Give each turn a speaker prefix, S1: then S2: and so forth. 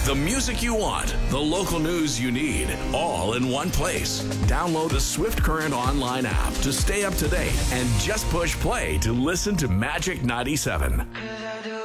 S1: The music you want, the local news you need, all in one place. Download the Swift Current online app to stay up to date and just push play to listen to Magic 97.